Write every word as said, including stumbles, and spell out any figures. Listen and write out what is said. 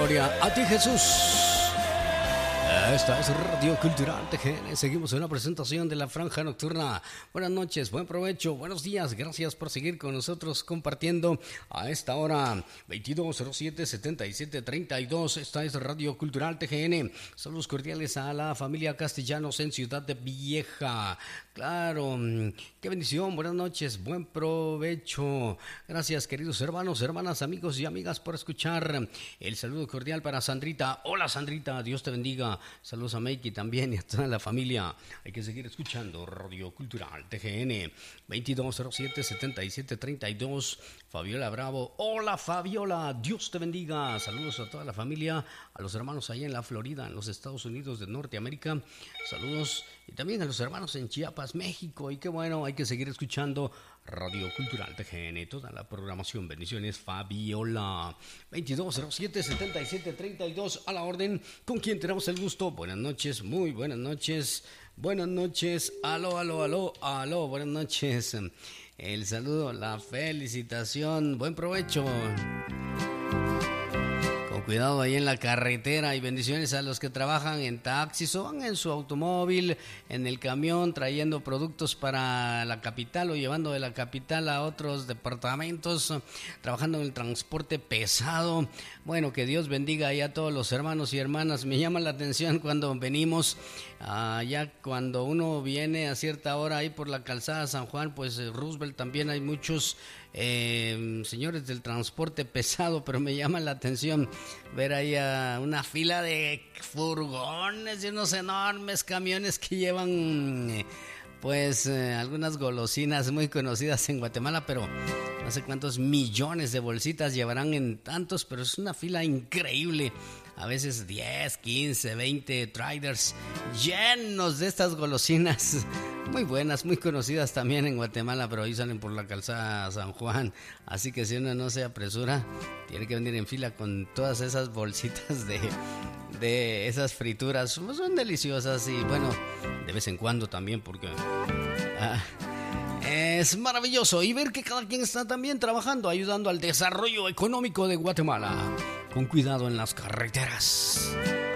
gloria a ti, Jesús. Esta es Radio Cultural T G N. Seguimos en la presentación de la Franja Nocturna. Buenas noches, buen provecho, buenos días. Gracias por seguir con nosotros compartiendo a esta hora. veintidós cero siete, setenta y siete treinta y dos. Esta es Radio Cultural T G N. Saludos cordiales a la familia Castellanos en Ciudad de Vieja. Claro, qué bendición, buenas noches, buen provecho. Gracias, queridos hermanos, hermanas, amigos y amigas, por escuchar. El saludo cordial para Sandrita. Hola, Sandrita, Dios te bendiga. Saludos a Meiki también y a toda la familia. Hay que seguir escuchando Radio Cultural T G N. veintidós cero siete, setenta y siete treinta y dos. Fabiola Bravo. Hola, Fabiola, Dios te bendiga. Saludos a toda la familia, a los hermanos allá en la Florida, en los Estados Unidos de Norteamérica. Saludos y también a los hermanos en Chiapas, México. Y qué bueno, hay que seguir escuchando Radio Cultural T G N, toda la programación. Bendiciones, Fabiola. veintidós cero siete, setenta y siete treinta y dos, a la orden. ¿Con quién tenemos el gusto? Buenas noches, muy buenas noches. Buenas noches, aló, aló, aló, aló, buenas noches. El saludo, la felicitación, buen provecho. Cuidado ahí en la carretera y bendiciones a los que trabajan en taxis o van en su automóvil, en el camión, trayendo productos para la capital o llevando de la capital a otros departamentos, trabajando en el transporte pesado. Bueno, que Dios bendiga ahí a todos los hermanos y hermanas. Me llama la atención cuando venimos, uh, ya cuando uno viene a cierta hora ahí por la calzada San Juan, pues eh, Roosevelt, también hay muchos Eh, señores del transporte pesado, pero me llama la atención ver ahí a una fila de furgones y unos enormes camiones que llevan eh, pues eh, algunas golosinas muy conocidas en Guatemala, pero no sé cuántos millones de bolsitas llevarán en tantos, pero es una fila increíble. A veces diez, quince, veinte traders llenos de estas golosinas muy buenas, muy conocidas también en Guatemala, pero ahí salen por la calzada San Juan. Así que si uno no se apresura, tiene que venir en fila con todas esas bolsitas de, de esas frituras. Son deliciosas y bueno, de vez en cuando también, porque ah, es maravilloso. Y ver que cada quien está también trabajando, ayudando al desarrollo económico de Guatemala. Con cuidado en las carreteras.